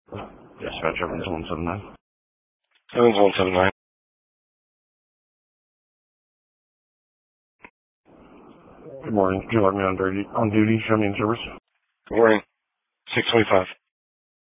Dispatch Evans 179. Evans 179. Good morning. Would you like me on duty? Show me in service. Good morning. 625.